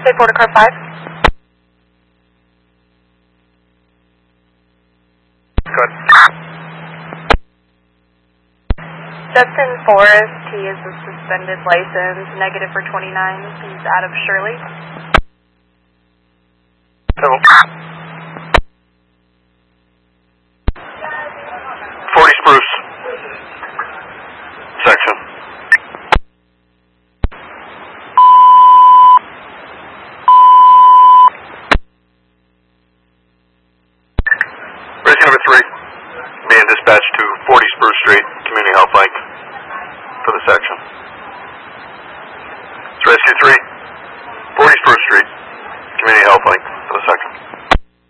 Say Border Car 5. Good. Justin Forrest, he is a suspended license, negative for 29. He's out of Shirley. Hello. 40 Spruce. Section. Rescue number 3. Being dispatched to 40 Spruce Street, Community Health Link for the section. It's Rescue 3.